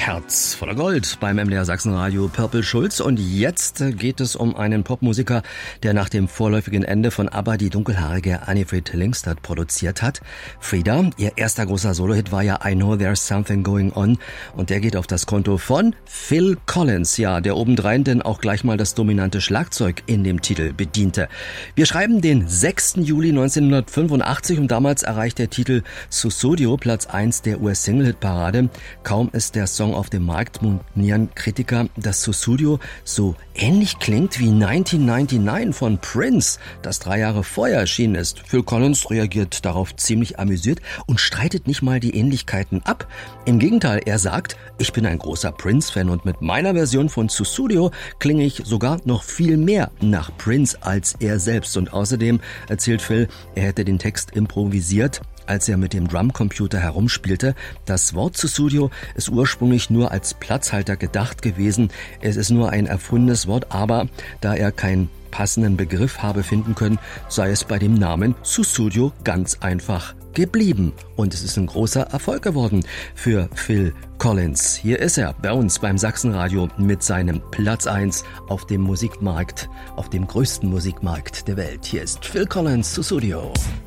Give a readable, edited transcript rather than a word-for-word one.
Herz voller Gold beim MDR Sachsenradio Purple Schulz. Und jetzt geht es um einen Popmusiker, der nach dem vorläufigen Ende von ABBA die dunkelhaarige Annifried Lyngstad produziert hat. Frida, ihr erster großer Solohit war ja I Know There's Something Going On. Und der geht auf das Konto von Phil Collins, ja, der obendrein denn auch gleich mal das dominante Schlagzeug in dem Titel bediente. Wir schreiben den 6. Juli 1985 und damals erreicht der Titel Sussudio Platz 1 der US-Single-Hit-Parade. Kaum ist der Song auf dem Markt, monieren Kritiker, dass Sussudio so ähnlich klingt wie 1999 von Prince, das 3 Jahre vorher erschienen ist. Phil Collins reagiert darauf ziemlich amüsiert und streitet nicht mal die Ähnlichkeiten ab. Im Gegenteil, er sagt, ich bin ein großer Prince-Fan und mit meiner Version von Sussudio klinge ich sogar noch viel mehr nach Prince als er selbst. Und außerdem erzählt Phil, er hätte den Text improvisiert, als er mit dem Drumcomputer herumspielte. Das Wort Sussudio ist ursprünglich nur als Platzhalter gedacht gewesen. Es ist nur ein erfundenes Wort, aber da er keinen passenden Begriff habe finden können, sei es bei dem Namen Sussudio ganz einfach geblieben. Und es ist ein großer Erfolg geworden für Phil Collins. Hier ist er bei uns beim Sachsenradio mit seinem Platz 1 auf dem Musikmarkt, auf dem größten Musikmarkt der Welt. Hier ist Phil Collins, Sussudio.